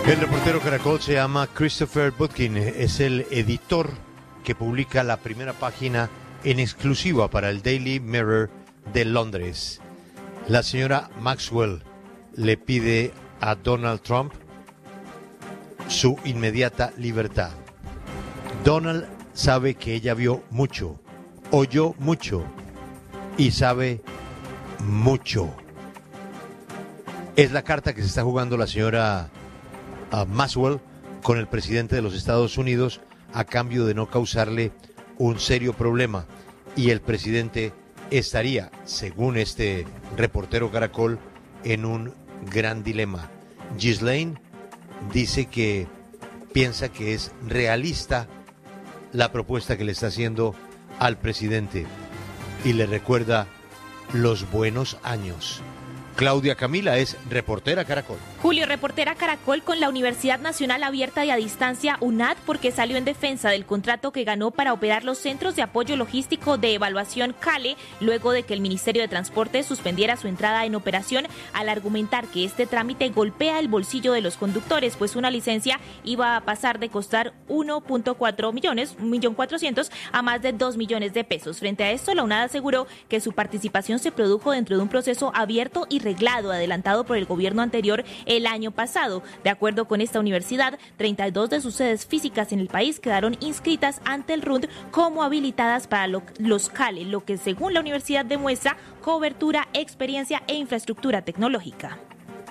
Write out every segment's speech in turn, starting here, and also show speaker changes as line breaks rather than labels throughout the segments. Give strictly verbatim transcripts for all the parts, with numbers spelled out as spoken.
El reportero Caracol se llama Christopher Butkin, es el editor que publica la primera página en exclusiva para el Daily Mirror de Londres. La señora Maxwell le pide a Donald Trump su inmediata libertad. Donald sabe que ella vio mucho, oyó mucho y sabe mucho. Es la carta que se está jugando la señora uh, Maxwell con el presidente de los Estados Unidos a cambio de no causarle un serio problema. Y el presidente estaría, según este reportero Caracol, en un gran dilema. Ghislaine dice que piensa que es realista la propuesta que le está haciendo al presidente y le recuerda los buenos años. Claudia Camila es reportera Caracol.
Julio, reportera Caracol con la Universidad Nacional Abierta y a Distancia U N A D porque salió en defensa del contrato que ganó para operar los Centros de Apoyo Logístico de Evaluación CALE luego de que el Ministerio de Transporte suspendiera su entrada en operación al argumentar que este trámite golpea el bolsillo de los conductores, pues una licencia iba a pasar de costar uno punto cuatro millones, un millón cuatrocientos a más de dos millones de pesos. Frente a esto, la U N A D aseguró que su participación se produjo dentro de un proceso abierto y reglado adelantado por el gobierno anterior el año pasado. De acuerdo con esta universidad, treinta y dos de sus sedes físicas en el país quedaron inscritas ante el R U N D como habilitadas para lo, los CALE, lo que según la universidad demuestra cobertura, experiencia e infraestructura tecnológica.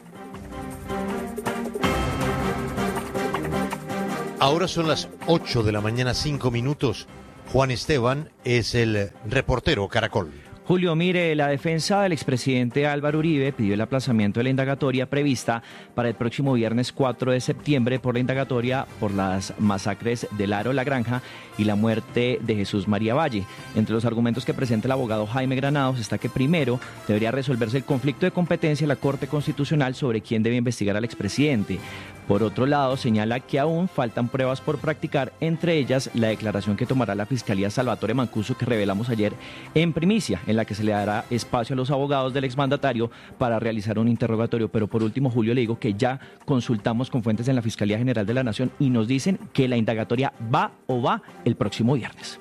Ahora son las ocho de la mañana, cinco minutos. Juan Esteban es el reportero Caracol.
Julio, mire, la defensa del expresidente Álvaro Uribe pidió el aplazamiento de la indagatoria prevista para el próximo viernes cuatro de septiembre por la indagatoria por las masacres de Laro La Granja y la muerte de Jesús María Valle. Entre los argumentos que presenta el abogado Jaime Granados está que primero debería resolverse el conflicto de competencia en la Corte Constitucional sobre quién debe investigar al expresidente. Por otro lado, señala que aún faltan pruebas por practicar, entre ellas la declaración que tomará la Fiscalía Salvatore Mancuso que revelamos ayer en primicia, en la que se le dará espacio a los abogados del exmandatario para realizar un interrogatorio. Pero por último, Julio, le digo que ya consultamos con fuentes en la Fiscalía General de la Nación y nos dicen que la indagatoria va o va el próximo viernes.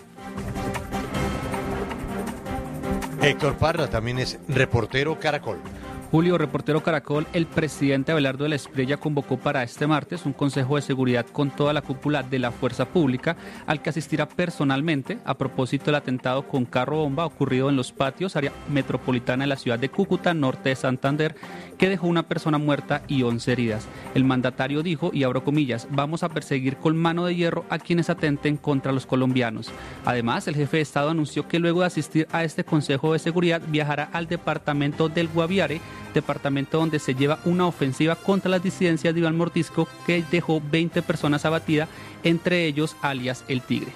Héctor Parra también es reportero Caracol.
Julio, reportero Caracol, el presidente Abelardo de la Espriella convocó para este martes un consejo de seguridad con toda la cúpula de la fuerza pública, al que asistirá personalmente a propósito del atentado con carro bomba ocurrido en los patios, área metropolitana de la ciudad de Cúcuta, norte de Santander, que dejó una persona muerta y once heridas. El mandatario dijo, y abro comillas, vamos a perseguir con mano de hierro a quienes atenten contra los colombianos. Además, el jefe de Estado anunció que luego de asistir a este consejo de seguridad viajará al departamento del Guaviare, departamento donde se lleva una ofensiva contra las disidencias de Iván Mordisco que dejó veinte personas abatidas, entre ellos alias El Tigre.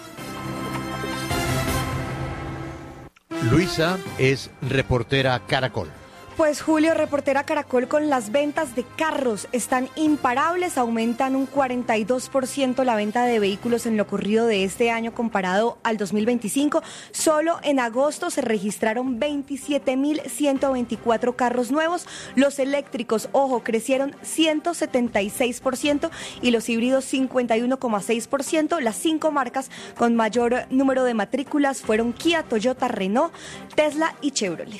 Luisa es reportera Caracol.
Pues Julio, reportera Caracol, con las ventas de carros están imparables, aumentan un cuarenta y dos por ciento la venta de vehículos en lo corrido de este año comparado al dos mil veinticinco. Solo en agosto se registraron veintisiete mil ciento veinticuatro carros nuevos. Los eléctricos, ojo, crecieron ciento setenta y seis por ciento y los híbridos cincuenta y uno coma seis por ciento. Las cinco marcas con mayor número de matrículas fueron Kia, Toyota, Renault, Tesla y Chevrolet.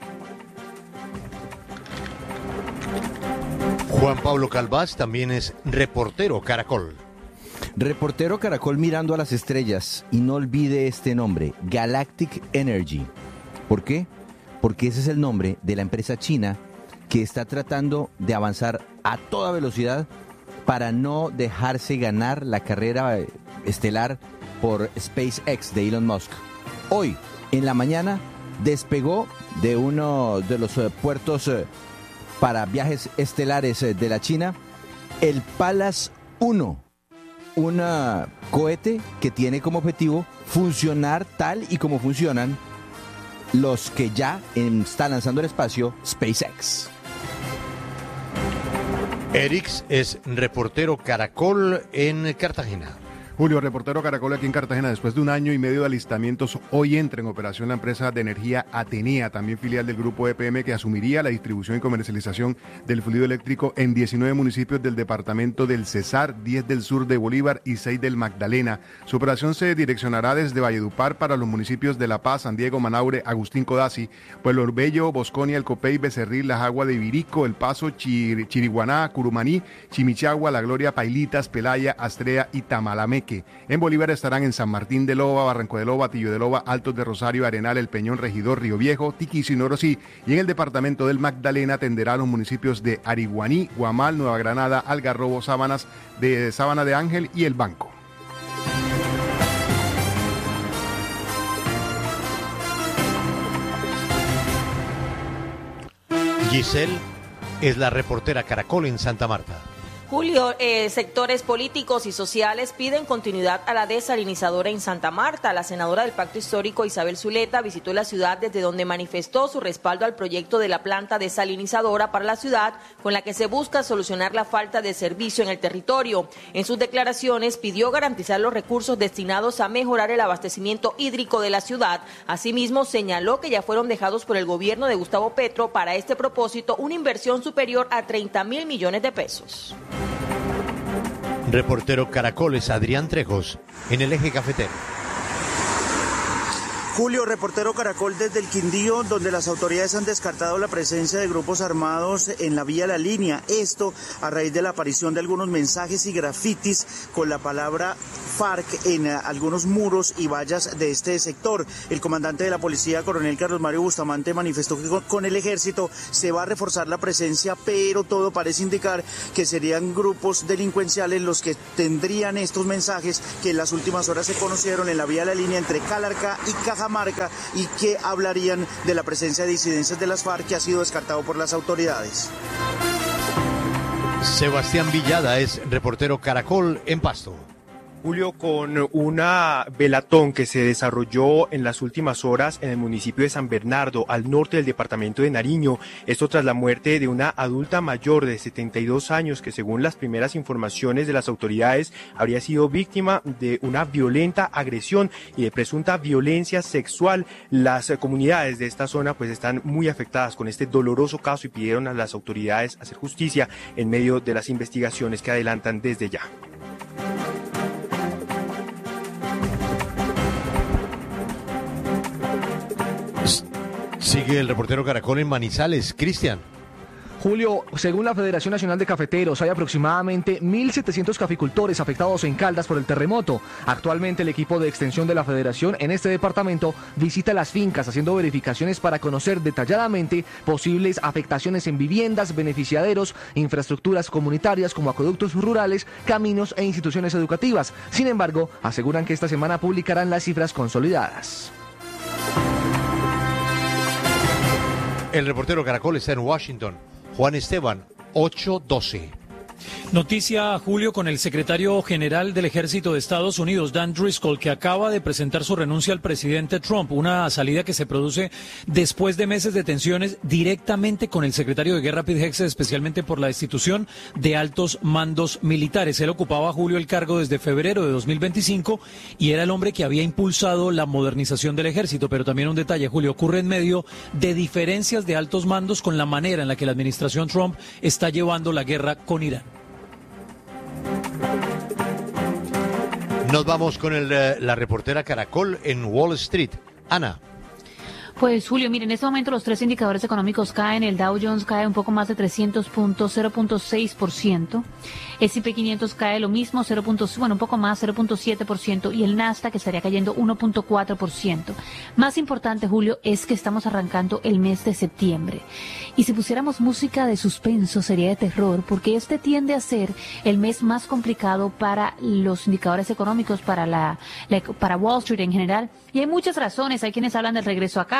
Juan Pablo Calvás también es reportero Caracol.
Reportero Caracol mirando a las estrellas, y no olvide este nombre, Galactic Energy. ¿Por qué? Porque ese es el nombre de la empresa china que está tratando de avanzar a toda velocidad para no dejarse ganar la carrera estelar por SpaceX de Elon Musk. Hoy, en la mañana, despegó de uno de los puertos para viajes estelares de la China, el Pallas uno, un cohete que tiene como objetivo funcionar tal y como funcionan los que ya está lanzando al espacio SpaceX.
Erix es reportero Caracol en Cartagena.
Julio, reportero Caracol aquí en Cartagena. Después de un año y medio de alistamientos, hoy entra en operación la empresa de energía Atenea, también filial del grupo E P M, que asumiría la distribución y comercialización del fluido eléctrico en diecinueve municipios del departamento del Cesar, diez del sur de Bolívar y seis del Magdalena. Su operación se direccionará desde Valledupar para los municipios de La Paz, San Diego, Manaure, Agustín Codazzi, Pueblo Orbello, Bosconia, El Copey, Becerril, La Jagua de Ibirico, El Paso, Chir, Chiriguaná, Curumaní, Chimichagua, La Gloria, Pailitas, Pelaya, Astrea y Tamalameque. En Bolívar estarán en San Martín de Loba, Barranco de Loba, Tillo de Loba, Altos de Rosario, Arenal, El Peñón, Regidor, Río Viejo, Tiquicio y Norosí. Y en el departamento del Magdalena atenderá a los municipios de Ariguaní, Guamal, Nueva Granada, Algarrobo, Sábanas de Sábana de Ángel y El Banco.
Giselle es la reportera Caracol en Santa Marta.
Julio, eh, sectores políticos y sociales piden continuidad a la desalinizadora en Santa Marta. La senadora del Pacto Histórico, Isabel Zuleta, visitó la ciudad desde donde manifestó su respaldo al proyecto de la planta desalinizadora para la ciudad, con la que se busca solucionar la falta de servicio en el territorio. En sus declaraciones pidió garantizar los recursos destinados a mejorar el abastecimiento hídrico de la ciudad. Asimismo, señaló que ya fueron dejados por el gobierno de Gustavo Petro para este propósito una inversión superior a treinta mil millones de pesos.
Reportero Caracoles Adrián Trejos en el eje cafetero.
Julio, reportero Caracol desde el Quindío, donde las autoridades han descartado la presencia de grupos armados en la vía La Línea. Esto a raíz de la aparición de algunos mensajes y grafitis con la palabra FARC en algunos muros y vallas de este sector. El comandante de la policía, coronel Carlos Mario Bustamante, manifestó que con el ejército se va a reforzar la presencia, pero todo parece indicar que serían grupos delincuenciales los que tendrían estos mensajes que en las últimas horas se conocieron en la vía La Línea entre Calarcá y Cajamarca, y que hablarían de la presencia de disidencias de las FARC, que ha sido descartado por las autoridades.
Sebastián Villada es reportero Caracol en Pasto.
Julio, con una velatón que se desarrolló en las últimas horas en el municipio de San Bernardo, al norte del departamento de Nariño. Esto tras la muerte de una adulta mayor de setenta y dos años que, según las primeras informaciones de las autoridades, habría sido víctima de una violenta agresión y de presunta violencia sexual. Las comunidades de esta zona pues están muy afectadas con este doloroso caso y pidieron a las autoridades hacer justicia en medio de las investigaciones que adelantan desde ya.
Sigue el reportero Caracol en Manizales. Cristian.
Julio, según la Federación Nacional de Cafeteros, hay aproximadamente mil setecientos caficultores afectados en Caldas por el terremoto. Actualmente el equipo de extensión de la Federación en este departamento visita las fincas haciendo verificaciones para conocer detalladamente posibles afectaciones en viviendas, beneficiaderos, infraestructuras comunitarias como acueductos rurales, caminos e instituciones educativas. Sin embargo, aseguran que esta semana publicarán las cifras consolidadas.
El reportero Caracol está en Washington. Juan Esteban, ocho doce.
Noticia, Julio, con el secretario general del Ejército de Estados Unidos, Dan Driscoll, que acaba de presentar su renuncia al presidente Trump, una salida que se produce después de meses de tensiones directamente con el secretario de Guerra, Pete Hegseth, especialmente por la destitución de altos mandos militares. Él ocupaba, Julio, el cargo desde febrero de dos mil veinticinco y era el hombre que había impulsado la modernización del ejército. Pero también un detalle, Julio, ocurre en medio de diferencias de altos mandos con la manera en la que la administración Trump está llevando la guerra con Irán.
Nos vamos con el, la reportera Caracol en Wall Street. Ana.
Pues Julio, mire, en este momento los tres indicadores económicos caen. El Dow Jones cae un poco más de trescientos puntos, cero punto seis por ciento. S y P quinientos cae lo mismo, cero. Bueno, un poco más, cero punto siete por ciento. Y el Nasdaq estaría cayendo uno punto cuatro por ciento. Más importante, Julio, es que estamos arrancando el mes de septiembre. Y si pusiéramos música de suspenso, sería de terror, porque este tiende a ser el mes más complicado para los indicadores económicos, para la, la para Wall Street en general. Y hay muchas razones. Hay quienes hablan del regreso a casa,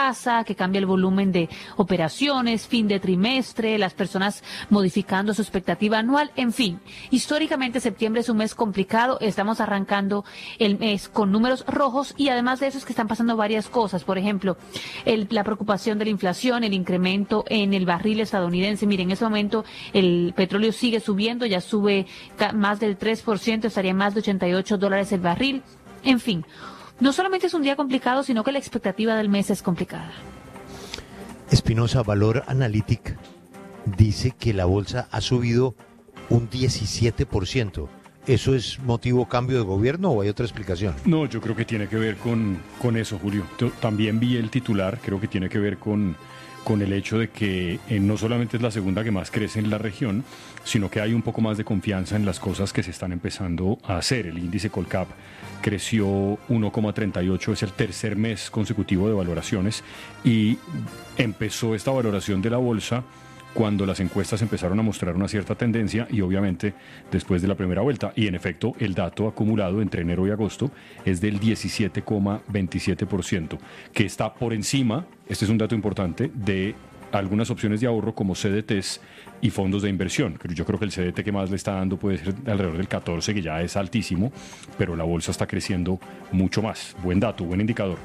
casa, que cambia el volumen de operaciones, fin de trimestre, las personas modificando su expectativa anual, en fin. Históricamente septiembre es un mes complicado, estamos arrancando el mes con números rojos y además de eso es que están pasando varias cosas. Por ejemplo, el, la preocupación de la inflación, el incremento en el barril estadounidense. Miren, en ese momento el petróleo sigue subiendo, ya sube más del tres por ciento, estaría en más de ochenta y ocho dólares el barril. En fin, no solamente es un día complicado, sino que la expectativa del mes es complicada.
Espinosa, Valor Analytic dice que la bolsa ha subido un diecisiete por ciento. ¿Eso es motivo cambio de gobierno o hay otra explicación?
No, yo creo que tiene que ver con, con eso, Julio. Yo también vi el titular, creo que tiene que ver con, con el hecho de que eh, no solamente es la segunda que más crece en la región, sino que hay un poco más de confianza en las cosas que se están empezando a hacer. El índice Colcap creció uno coma treinta y ocho, es el tercer mes consecutivo de valoraciones y empezó esta valoración de la bolsa cuando las encuestas empezaron a mostrar una cierta tendencia y obviamente después de la primera vuelta. Y en efecto, el dato acumulado entre enero y agosto es del diecisiete coma veintisiete por ciento, que está por encima, este es un dato importante, de algunas opciones de ahorro como C D Ts y fondos de inversión. Yo creo que el C D T que más le está dando puede ser alrededor del catorce, que ya es altísimo, pero la bolsa está creciendo mucho más. Buen dato, buen indicador.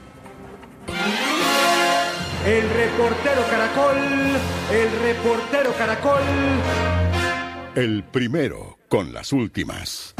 El reportero Caracol, el reportero Caracol.
El primero con las últimas.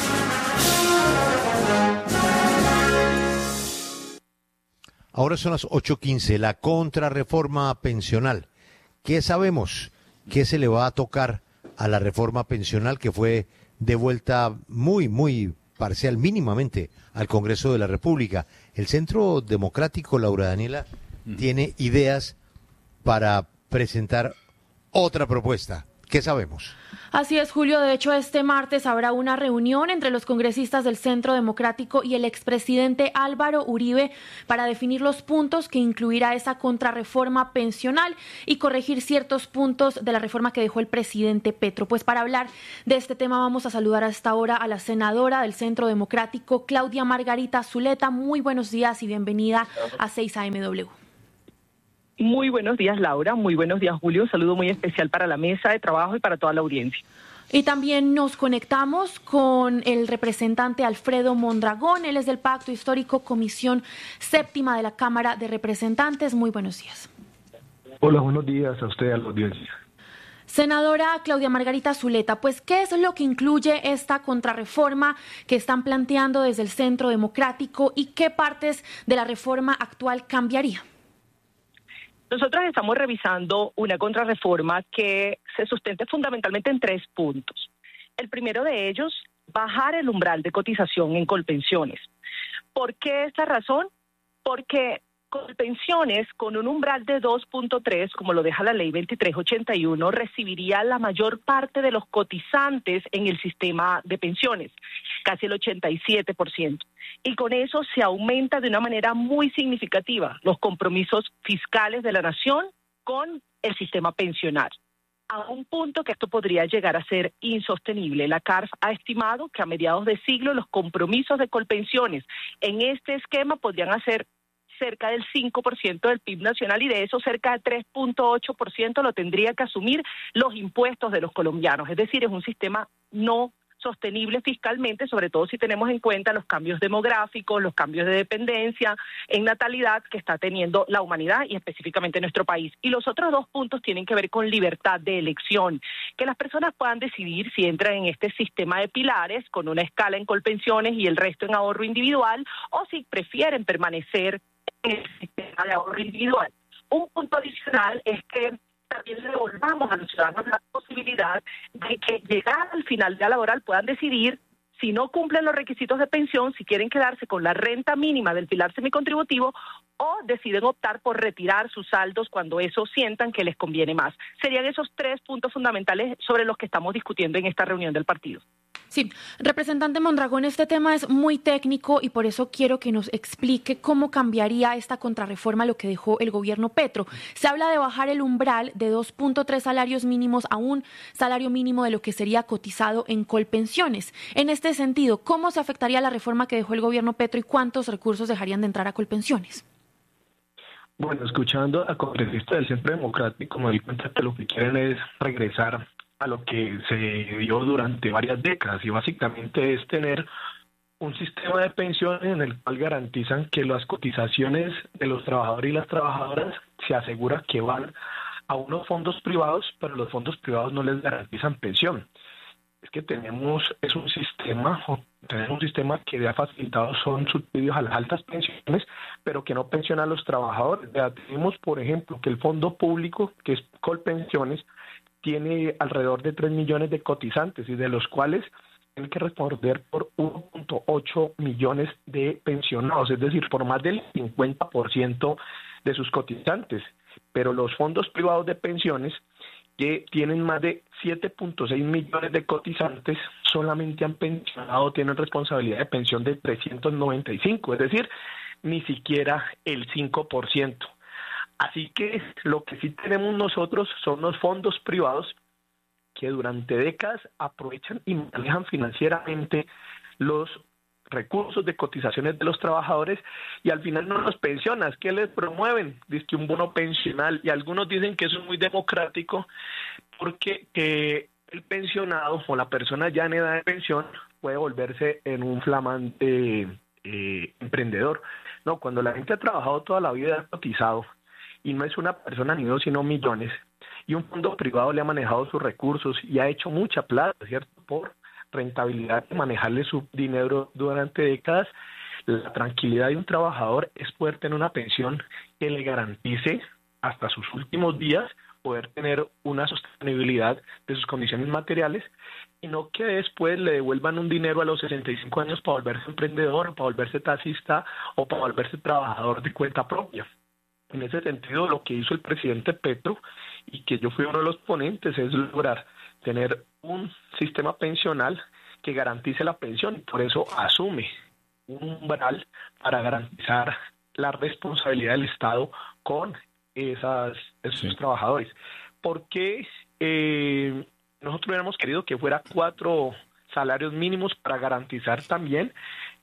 Ahora son las ocho quince, la contrarreforma pensional. ¿Qué sabemos? ¿Qué se le va a tocar a la reforma pensional que fue devuelta muy, muy parcial, mínimamente, al Congreso de la República? El Centro Democrático, Laura Daniela, tiene ideas para presentar otra propuesta. ¿Qué sabemos?
Así es, Julio. De hecho, este martes habrá una reunión entre los congresistas del Centro Democrático y el expresidente Álvaro Uribe para definir los puntos que incluirá esa contrarreforma pensional y corregir ciertos puntos de la reforma que dejó el presidente Petro. Pues para hablar de este tema vamos a saludar a esta hora a la senadora del Centro Democrático, Claudia Margarita Zuleta. Muy buenos días y bienvenida a seis A M W.
Muy buenos días, Laura. Muy buenos días, Julio. Un saludo muy especial para la mesa de trabajo y para toda la audiencia.
Y también nos conectamos con el representante Alfredo Mondragón. Él es del Pacto Histórico, Comisión Séptima de la Cámara de Representantes. Muy buenos días.
Hola, buenos días a usted, a la audiencia.
Senadora Claudia Margarita Zuleta, pues, ¿qué es lo que incluye esta contrarreforma que están planteando desde el Centro Democrático y qué partes de la reforma actual cambiaría?
Nosotros estamos revisando una contrarreforma que se sustenta fundamentalmente en tres puntos. El primero de ellos, bajar el umbral de cotización en Colpensiones. ¿Por qué esta razón? Porque Colpensiones, con un umbral de dos punto tres, como lo deja la ley veintitrés ochenta y uno, recibiría la mayor parte de los cotizantes en el sistema de pensiones, casi el ochenta y siete por ciento. Y con eso se aumenta de una manera muy significativa los compromisos fiscales de la nación con el sistema pensional, a un punto que esto podría llegar a ser insostenible. La C A R F ha estimado que a mediados de siglo los compromisos de Colpensiones en este esquema podrían hacer cerca del cinco por ciento del P I B nacional y de eso cerca del tres punto ocho por ciento lo tendría que asumir los impuestos de los colombianos. Es decir, es un sistema no sostenible fiscalmente, sobre todo si tenemos en cuenta los cambios demográficos, los cambios de dependencia en natalidad que está teniendo la humanidad y específicamente nuestro país. Y los otros dos puntos tienen que ver con libertad de elección, que las personas puedan decidir si entran en este sistema de pilares con una escala en Colpensiones y el resto en ahorro individual o si prefieren permanecer en el sistema de ahorro individual. Un punto adicional es que también le devolvamos a los ciudadanos la posibilidad de que llegada al final de la laboral puedan decidir si no cumplen los requisitos de pensión, si quieren quedarse con la renta mínima del pilar semicontributivo o deciden optar por retirar sus saldos cuando eso sientan que les conviene más. Serían esos tres puntos fundamentales sobre los que estamos discutiendo en esta reunión del partido.
Sí, representante Mondragón, este tema es muy técnico y por eso quiero que nos explique cómo cambiaría esta contrarreforma lo que dejó el gobierno Petro. Se habla de bajar el umbral de dos punto tres salarios mínimos a un salario mínimo de lo que sería cotizado en Colpensiones. En este sentido, ¿cómo se afectaría la reforma que dejó el gobierno Petro y cuántos recursos dejarían de entrar a Colpensiones?
Bueno, escuchando a congresistas del Centro Democrático, me di cuenta que lo que quieren es regresar a lo que se dio durante varias décadas y básicamente es tener un sistema de pensiones en el cual garantizan que las cotizaciones de los trabajadores y las trabajadoras se asegura que van a unos fondos privados, pero los fondos privados no les garantizan pensión. Es que tenemos, es un sistema, tenemos un sistema que ha facilitado son subsidios a las altas pensiones, pero que no pensiona a los trabajadores. Ya tenemos, por ejemplo, que el fondo público, que es Colpensiones, tiene alrededor de tres millones de cotizantes y de los cuales tienen que responder por uno punto ocho millones de pensionados, es decir, por más del cincuenta por ciento de sus cotizantes. Pero los fondos privados de pensiones, que tienen más de siete punto seis millones de cotizantes, solamente han pensionado, tienen responsabilidad de pensión de trescientos noventa y cinco, es decir, ni siquiera el cinco por ciento. Así que lo que sí tenemos nosotros son los fondos privados que durante décadas aprovechan y manejan financieramente los recursos de cotizaciones de los trabajadores y al final no los pensionas. ¿Qué les promueven? Dice que un bono pensional, y algunos dicen que eso es muy democrático porque que el pensionado o la persona ya en edad de pensión puede volverse en un flamante eh, emprendedor. No, cuando la gente ha trabajado toda la vida, ha cotizado y no es una persona ni dos sino millones, y un fondo privado le ha manejado sus recursos y ha hecho mucha plata, ¿cierto? Por rentabilidad de manejarle su dinero durante décadas. La tranquilidad de un trabajador es poder tener una pensión que le garantice hasta sus últimos días poder tener una sostenibilidad de sus condiciones materiales y no que después le devuelvan un dinero a los sesenta y cinco años para volverse emprendedor, para volverse taxista o para volverse trabajador de cuenta propia. En ese sentido, lo que hizo el presidente Petro, y que yo fui uno de los ponentes, es lograr tener un sistema pensional que garantice la pensión, y por eso asume un umbral para garantizar la responsabilidad del Estado con esas, esos sí. trabajadores. Porque eh, nosotros hubiéramos querido que fuera cuatro salarios mínimos para garantizar también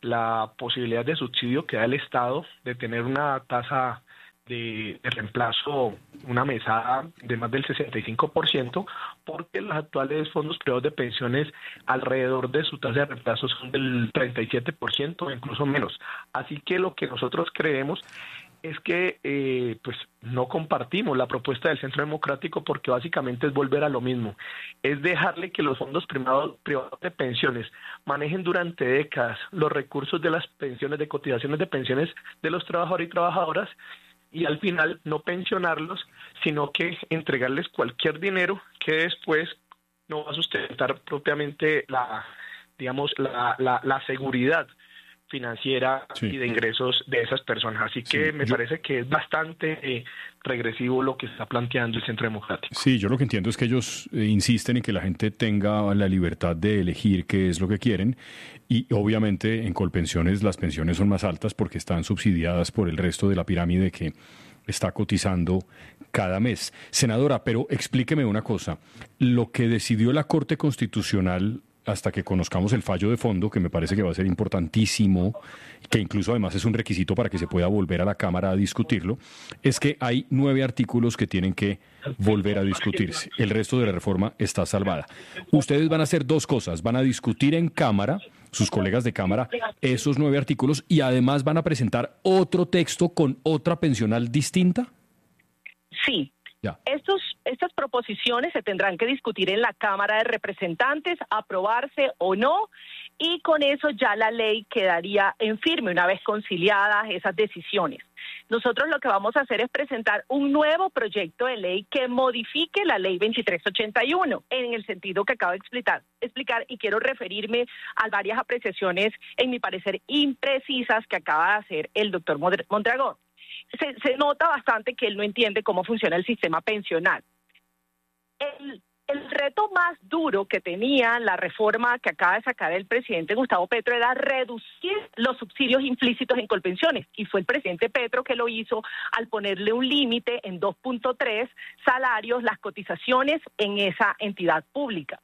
la posibilidad de subsidio que da el Estado de tener una tasa De, de reemplazo, una mesada de más del sesenta y cinco por ciento, porque los actuales fondos privados de pensiones alrededor de su tasa de reemplazo son del treinta y siete por ciento o incluso menos. Así que lo que nosotros creemos es que eh, pues no compartimos la propuesta del Centro Democrático porque básicamente es volver a lo mismo, es dejarle que los fondos privados, privados de pensiones manejen durante décadas los recursos de las pensiones, de cotizaciones de pensiones de los trabajadores y trabajadoras, y al final no pensionarlos, sino que entregarles cualquier dinero que después no va a sustentar propiamente la, digamos, la, la, la seguridad financiera sí. y de ingresos de esas personas. Así que sí, me yo... parece que es bastante eh, regresivo lo que está planteando el Centro Democrático.
Sí, yo lo que entiendo es que ellos eh, insisten en que la gente tenga la libertad de elegir qué es lo que quieren, y obviamente en Colpensiones las pensiones son más altas porque están subsidiadas por el resto de la pirámide que está cotizando cada mes. Senadora, pero explíqueme una cosa. Lo que decidió la Corte Constitucional, hasta que conozcamos el fallo de fondo, que me parece que va a ser importantísimo, que incluso además es un requisito para que se pueda volver a la Cámara a discutirlo, es que hay nueve artículos que tienen que volver a discutirse. El resto de la reforma está salvada. Ustedes van a hacer dos cosas. Van a discutir en Cámara, sus colegas de Cámara, esos nueve artículos, y además van a presentar otro texto con otra pensional distinta.
Sí. Ya. Estos, estas proposiciones se tendrán que discutir en la Cámara de Representantes, aprobarse o no, y con eso ya la ley quedaría en firme una vez conciliadas esas decisiones. Nosotros lo que vamos a hacer es presentar un nuevo proyecto de ley que modifique la ley veintitrés ochenta y uno en el sentido que acabo de explicar, explicar y quiero referirme a varias apreciaciones, en mi parecer, imprecisas que acaba de hacer el doctor Mondragón. Se, se nota bastante que él no entiende cómo funciona el sistema pensional. El, el reto más duro que tenía la reforma que acaba de sacar el presidente Gustavo Petro era reducir los subsidios implícitos en Colpensiones, y fue el presidente Petro que lo hizo al ponerle un límite en dos punto tres salarios las cotizaciones en esa entidad pública.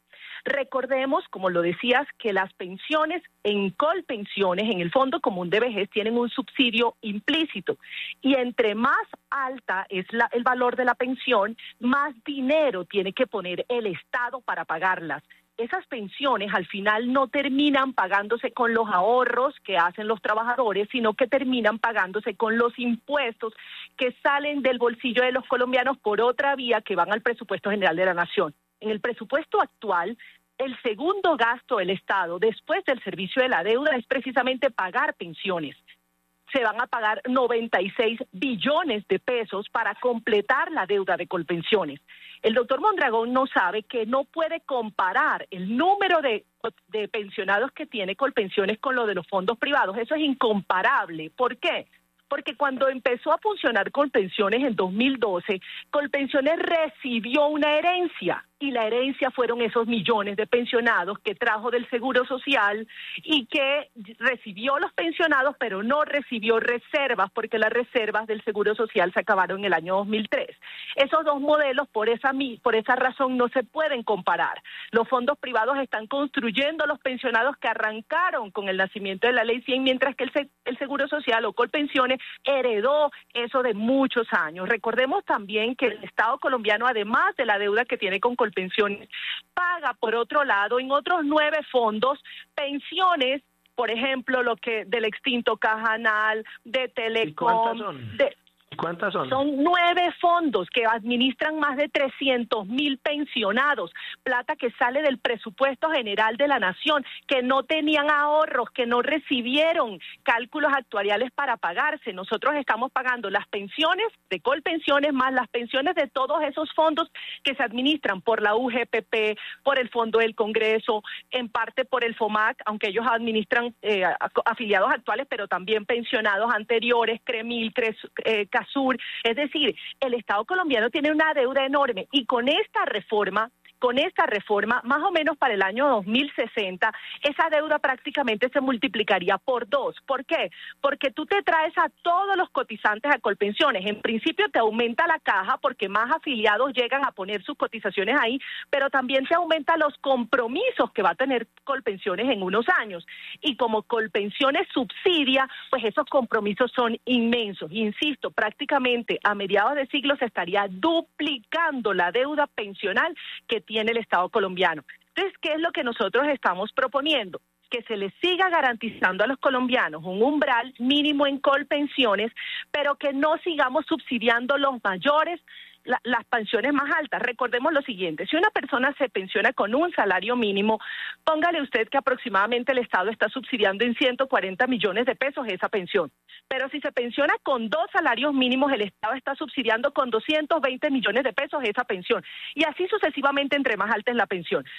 Recordemos, como lo decías, que las pensiones en Colpensiones, en el Fondo Común de Vejez, tienen un subsidio implícito. Y entre más alta es la, el valor de la pensión, más dinero tiene que poner el Estado para pagarlas. Esas pensiones al final no terminan pagándose con los ahorros que hacen los trabajadores, sino que terminan pagándose con los impuestos que salen del bolsillo de los colombianos por otra vía que van al presupuesto general de la nación. En el presupuesto actual, el segundo gasto del Estado después del servicio de la deuda es precisamente pagar pensiones. Se van a pagar noventa y seis billones de pesos para completar la deuda de Colpensiones. El doctor Mondragón no sabe que no puede comparar el número de, de pensionados que tiene Colpensiones con lo de los fondos privados. Eso es incomparable. ¿Por qué? Porque cuando empezó a funcionar Colpensiones en dos mil doce, Colpensiones recibió una herencia. Y la herencia fueron esos millones de pensionados que trajo del Seguro Social y que recibió los pensionados, pero no recibió reservas, porque las reservas del Seguro Social se acabaron en el año dos mil tres. Esos dos modelos, por esa, por esa razón, no se pueden comparar. Los fondos privados están construyendo los pensionados que arrancaron con el nacimiento de la Ley cien, mientras que el, el Seguro Social o Colpensiones heredó eso de muchos años. Recordemos también que el Estado colombiano, además de la deuda que tiene con Colpensiones, pensiones, paga por otro lado en otros nueve fondos pensiones, por ejemplo, lo que del extinto Cajanal, de Telecom.
¿Y cuántas son?
De,
¿Cuántas son?
Son nueve fondos que administran más de trescientos mil pensionados, plata que sale del presupuesto general de la nación, que no tenían ahorros, que no recibieron cálculos actuariales para pagarse. Nosotros estamos pagando las pensiones de Colpensiones más las pensiones de todos esos fondos que se administran por la U G P P, por el Fondo del Congreso, en parte por el FOMAC, aunque ellos administran eh, afiliados actuales, pero también pensionados anteriores, CREMIL, CRES, eh, Sur. Es decir, el Estado colombiano tiene una deuda enorme y con esta reforma, con esta reforma, más o menos para el año dos mil sesenta, esa deuda prácticamente se multiplicaría por dos. ¿Por qué? Porque tú te traes a todos los cotizantes a Colpensiones. En principio te aumenta la caja porque más afiliados llegan a poner sus cotizaciones ahí, pero también te aumenta los compromisos que va a tener Colpensiones en unos años. Y como Colpensiones subsidia, pues esos compromisos son inmensos. Insisto, prácticamente a mediados de siglo se estaría duplicando la deuda pensional que tiene tiene el Estado colombiano. Entonces, ¿qué es lo que nosotros estamos proponiendo? Que se les siga garantizando a los colombianos un umbral mínimo en Colpensiones, pero que no sigamos subsidiando los mayores, la, las pensiones más altas. Recordemos lo siguiente, si una persona se pensiona con un salario mínimo, póngale usted que aproximadamente el Estado está subsidiando en ciento cuarenta millones de pesos esa pensión. Pero si se pensiona con dos salarios mínimos, el Estado está subsidiando con doscientos veinte millones de pesos esa pensión. Y así sucesivamente entre más alta es la pensión.